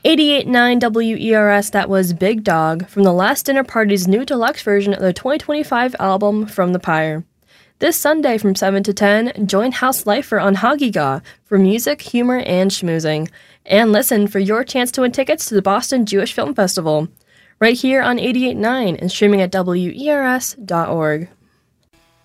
88.9 WERS, that was Big Dog from the Last Dinner Party's new deluxe version of their 2025 album, From the Pyre. This Sunday from 7 to 10, join House Lifer on Hagiga for music, humor, and schmoozing. And listen for your chance to win tickets to the Boston Jewish Film Festival. Right here on 88.9 and streaming at WERS.org.